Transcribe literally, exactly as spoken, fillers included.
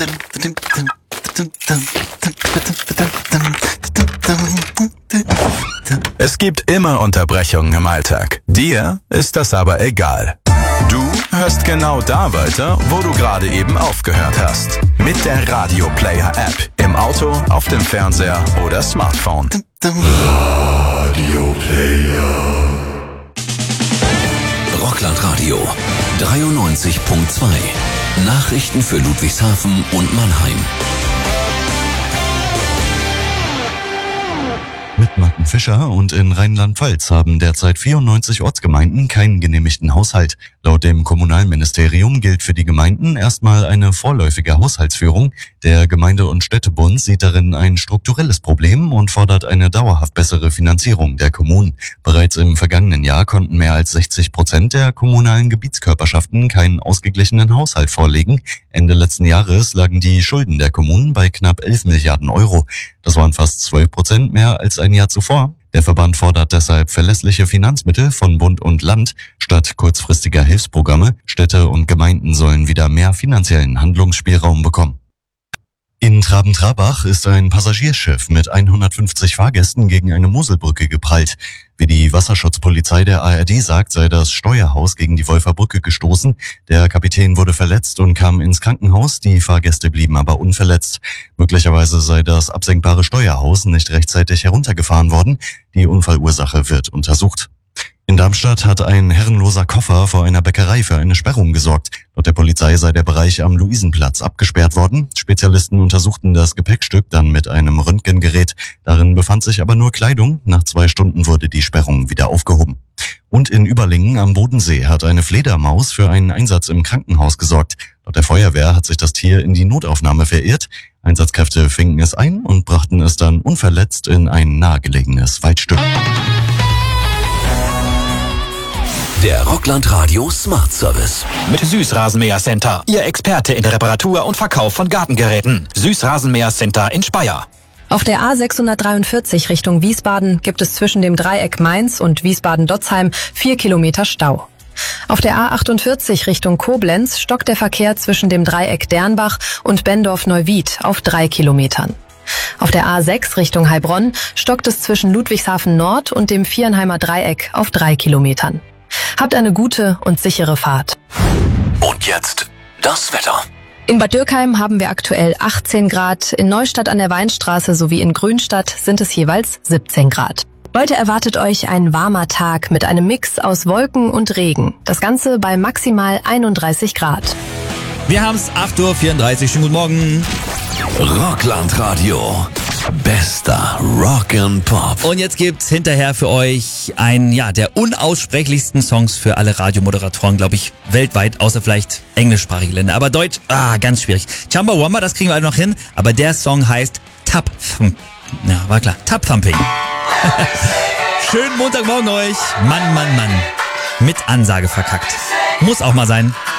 Es gibt immer Unterbrechungen im Alltag. Dir ist das aber egal. Du hörst genau da weiter, wo du gerade eben aufgehört hast. Mit der Radio Player App. Im Auto, auf dem Fernseher oder Smartphone. Radio Player. Rockland-Radio dreiundneunzig Punkt zwei. Nachrichten für Ludwigshafen und Mannheim. Mit Martin Fischer und in Rheinland-Pfalz haben derzeit vierundneunzig Ortsgemeinden keinen genehmigten Haushalt. Laut dem Kommunalministerium gilt für die Gemeinden erstmal eine vorläufige Haushaltsführung. Der Gemeinde- und Städtebund sieht darin ein strukturelles Problem und fordert eine dauerhaft bessere Finanzierung der Kommunen. Bereits im vergangenen Jahr konnten mehr als sechzig Prozent der kommunalen Gebietskörperschaften keinen ausgeglichenen Haushalt vorlegen. Ende letzten Jahres lagen die Schulden der Kommunen bei knapp elf Milliarden Euro. Das waren fast zwölf Prozent mehr als ein Jahr zuvor. Der Verband fordert deshalb verlässliche Finanzmittel von Bund und Land statt kurzfristiger Hilfsprogramme. Städte und Gemeinden sollen wieder mehr finanziellen Handlungsspielraum bekommen. In Traben-Trabach ist ein Passagierschiff mit hundertfünfzig Fahrgästen gegen eine Moselbrücke geprallt. Wie die Wasserschutzpolizei der A R D sagt, sei das Steuerhaus gegen die Wolfer Brücke gestoßen. Der Kapitän wurde verletzt und kam ins Krankenhaus, die Fahrgäste blieben aber unverletzt. Möglicherweise sei das absenkbare Steuerhaus nicht rechtzeitig heruntergefahren worden. Die Unfallursache wird untersucht. In Darmstadt hat ein herrenloser Koffer vor einer Bäckerei für eine Sperrung gesorgt. Laut der Polizei sei der Bereich am Luisenplatz abgesperrt worden. Spezialisten untersuchten das Gepäckstück dann mit einem Röntgengerät. Darin befand sich aber nur Kleidung. Nach zwei Stunden wurde die Sperrung wieder aufgehoben. Und in Überlingen am Bodensee hat eine Fledermaus für einen Einsatz im Krankenhaus gesorgt. Laut der Feuerwehr hat sich das Tier in die Notaufnahme verirrt. Einsatzkräfte fingen es ein und brachten es dann unverletzt in ein nahegelegenes Waldstück. Der Rockland-Radio Smart Service. Mit Süßrasenmäher Center. Ihr Experte in der Reparatur und Verkauf von Gartengeräten. Süßrasenmäher Center in Speyer. Auf der A sechshundertdreiundvierzig Richtung Wiesbaden gibt es zwischen dem Dreieck Mainz und Wiesbaden-Dotzheim vier Kilometer Stau. Auf der A achtundvierzig Richtung Koblenz stockt der Verkehr zwischen dem Dreieck Dernbach und Bendorf-Neuwied auf drei Kilometern. Auf der A sechs Richtung Heilbronn stockt es zwischen Ludwigshafen Nord und dem Viernheimer Dreieck auf drei Kilometern. Habt eine gute und sichere Fahrt. Und jetzt das Wetter. In Bad Dürkheim haben wir aktuell achtzehn Grad, in Neustadt an der Weinstraße sowie in Grünstadt sind es jeweils siebzehn Grad. Heute erwartet euch ein warmer Tag mit einem Mix aus Wolken und Regen. Das Ganze bei maximal einunddreißig Grad. Wir haben's acht Uhr vierunddreißig. Schönen guten Morgen. Rockland-Radio. Bester Rock and Pop. Und jetzt gibt's hinterher für euch einen, ja, der unaussprechlichsten Songs für alle Radiomoderatoren, glaube ich, weltweit, außer vielleicht englischsprachige Länder. Aber Deutsch, ah, ganz schwierig. Chumbawamba, das kriegen wir alle noch hin, aber der Song heißt Tap. Ja, war klar. Tap Thumping. Schönen Montagmorgen euch. Mann, Mann, Mann. Mit Ansage verkackt. Muss auch mal sein.